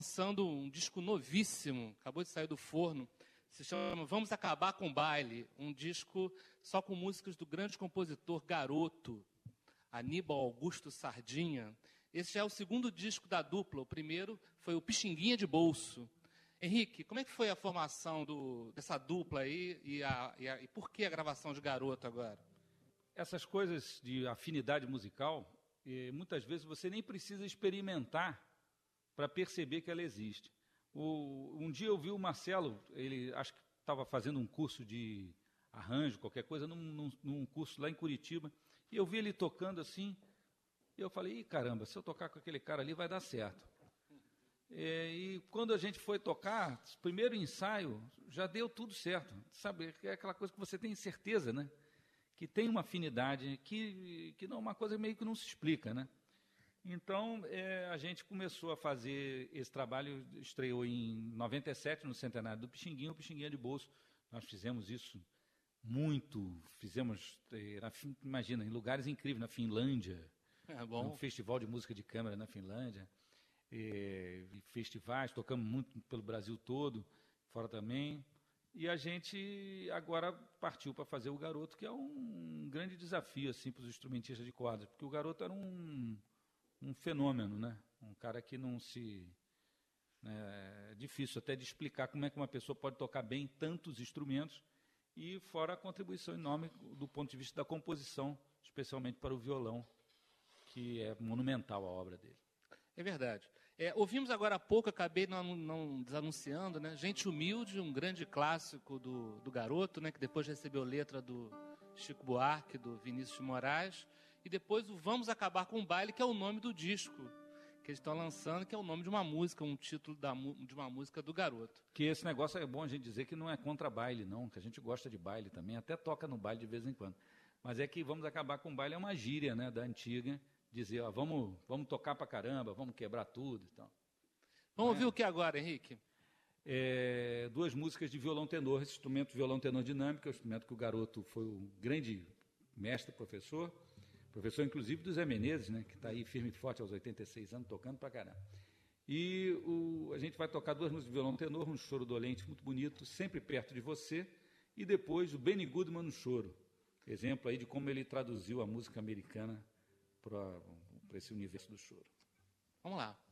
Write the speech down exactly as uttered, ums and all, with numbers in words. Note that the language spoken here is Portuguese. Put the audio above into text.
lançando um disco novíssimo, acabou de sair do forno, se chama Vamos Acabar com o Baile, um disco só com músicas do grande compositor Garoto, Aníbal Augusto Sardinha. Esse já é o segundo disco da dupla, o primeiro foi o Pixinguinha de Bolso. Henrique, como é que foi a formação do, dessa dupla aí e, a, e, a, e por que a gravação de Garoto agora? Essas coisas de afinidade musical, eh, muitas vezes você nem precisa experimentar para perceber que ela existe. O, um dia eu vi o Marcelo, ele acho que estava fazendo um curso de arranjo, qualquer coisa, num, num, num curso lá em Curitiba, e eu vi ele tocando assim, e eu falei, Ih, caramba, se eu tocar com aquele cara ali vai dar certo. É, e quando a gente foi tocar, primeiro ensaio, já deu tudo certo, sabe, é aquela coisa que você tem certeza, né? Que tem uma afinidade, que, que não é uma coisa meio que não se explica, né? Então, é, a gente começou a fazer esse trabalho, estreou em noventa e sete, no centenário do Pixinguinha, o Pixinguinha de Bolso. Nós fizemos isso muito, fizemos, na, imagina, em lugares incríveis, na Finlândia, é bom. Um festival de música de câmara na Finlândia, e, e festivais, tocamos muito pelo Brasil todo, fora também. E a gente agora partiu para fazer o Garoto, que é um grande desafio assim, para os instrumentistas de cordas, porque o Garoto era um... um fenômeno, né? Um cara que não se... Né, é difícil até de explicar como é que uma pessoa pode tocar bem tantos instrumentos e fora a contribuição enorme do ponto de vista da composição, especialmente para o violão, que é monumental a obra dele. É verdade. É, ouvimos agora há pouco, acabei não, não desanunciando, né? Gente Humilde, um grande clássico do, do Garoto, né? Que depois recebeu letra do Chico Buarque, do Vinícius de Moraes, e depois o Vamos Acabar com o Baile, que é o nome do disco que eles estão lançando, que é o nome de uma música, um título da, de uma música do Garoto. Que esse negócio é bom a gente dizer que não é contra baile, não, que a gente gosta de baile também, até toca no baile de vez em quando. Mas é que Vamos Acabar com o Baile é uma gíria, né, da antiga, dizer, ó, vamos, vamos tocar pra caramba, vamos quebrar tudo e tal. Vamos é? ouvir o que agora, Henrique? É, duas músicas de violão tenor, esse instrumento violão tenor dinâmico, é o instrumento que o Garoto foi um grande mestre, professor, professor inclusive do Zé Menezes, né, que está aí firme e forte aos oitenta e seis anos, tocando pra caramba. E o, a gente vai tocar duas músicas de violão tenor, um choro dolente muito bonito, Sempre Perto de Você, e depois o Benny Goodman no choro, exemplo aí de como ele traduziu a música americana para esse universo do choro. Vamos lá.